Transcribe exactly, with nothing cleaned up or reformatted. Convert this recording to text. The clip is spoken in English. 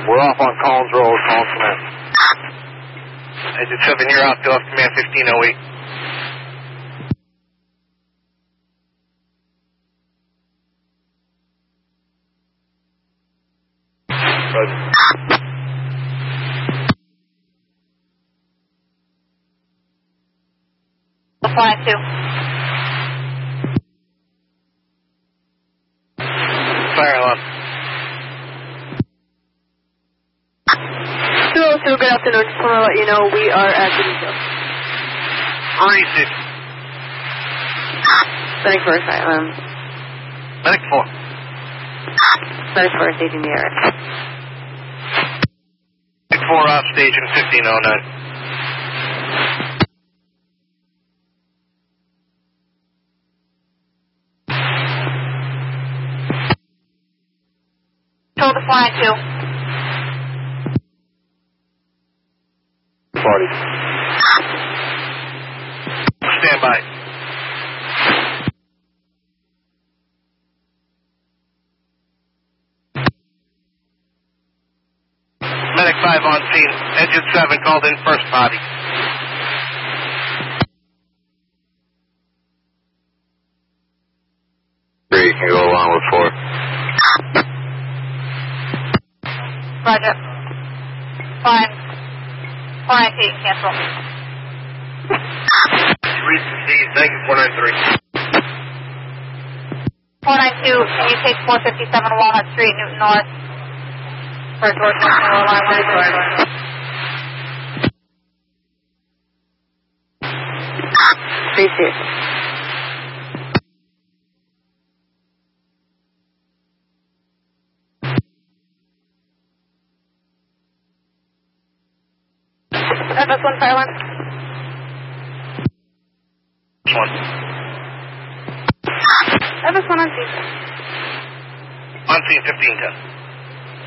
We're off on Collins Road, Collins Command. Engine seven, you're out, Phillips Command fifteen oh eight. Roger. Flying two. Fire alarm. two oh two, good afternoon. Just want to let you know we are at the detail. Racing. Medic first, um. Medic four. Medic first, staging the area. Medic four off station fifteen oh nine. Told the flying two. forty. Stand by. Medic five on scene. Engine seven called in first body. Three, you can go along with four. Roger. Fine. Flying two, cancel. Reach the C, thank you, four nine three. four nine two, can you take four fifty-seven Walnut Street, Newton North? First word, line one. Three two. F S one fire line. One. F S one on scene. On scene fifteen ten.